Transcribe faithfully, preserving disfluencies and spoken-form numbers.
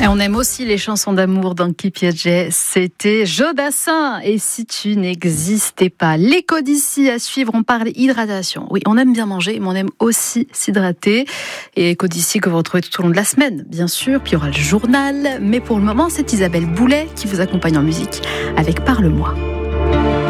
Et on aime aussi les chansons d'amour dans Qui Piaget. C'était Jodassin. Et si tu n'existais pas, l'écho d'ici à suivre, on parle hydratation. Oui, on aime bien manger, mais on aime aussi s'hydrater. Et écho d'ici que vous retrouvez tout au long de la semaine, bien sûr. Puis il y aura le journal. Mais pour le moment, c'est Isabelle Boulet qui vous accompagne en musique avec Parle-moi.